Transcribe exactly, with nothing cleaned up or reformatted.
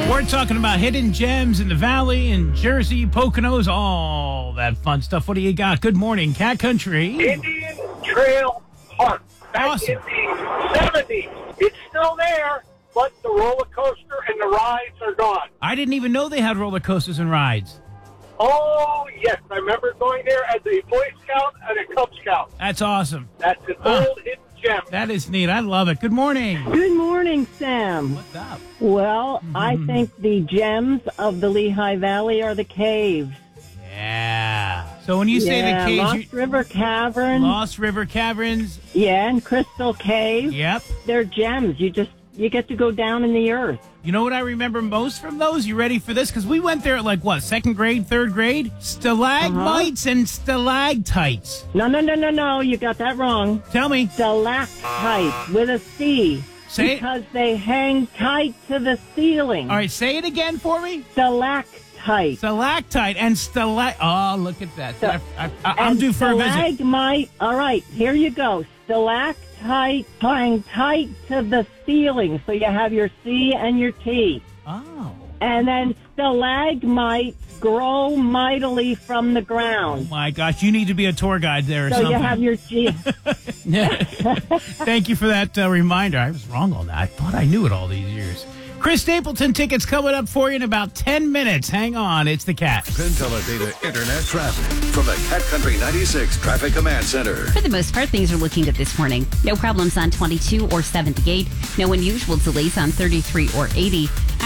We're talking about hidden gems in the valley and Jersey, Poconos, all that fun stuff. What do you got? Good morning, Cat Country. Indian Trail Park. Back Awesome. in the seventies. It's still there, but the roller coaster and the rides are gone. I didn't even know they had roller coasters and rides. Oh, yes. I remember going there as a Boy Scout and a Cub Scout. That's awesome. That's an Ah. old hidden gem. That is neat. I love it. Good morning. Good morning, Sam. What's up? Well, I think the gems of the Lehigh Valley are the caves. Yeah. So when you say yeah, the caves, Lost you, River Cavern. Lost River Caverns. Yeah, and Crystal Cave. Yep. They're gems. You just you get to go down in the earth. You know what I remember most from those? You ready for this? Because we went there at like, what, second grade, third grade? Stalagmites and stalactites. No, no, no, no, no. You got that wrong. Tell me. Stalactites with a C. Say it. Because they hang tight to the ceiling. All right, say it again for me. Stalactite. Stalactite and stalact. Oh, look at that. So- I, I, I, I'm And due for a visit. stalagmite. All right, here you go. Stalactite hang tight to the ceiling, so you have your C and your T. Oh. And then stalagmites grow mightily from the ground. My gosh, you need to be a tour guide there or So something. you have your G. Thank you for that uh, reminder. I was wrong on that. I thought I knew it all these years. Chris Stapleton tickets coming up for you in about ten minutes. Hang on. It's the Cat. Penteledata Internet traffic from the Cat Country ninety-six Traffic Command Center. For the most part, things are looking good this morning. No problems on twenty-two or seventy-eight. No unusual delays on thirty-three or eighty.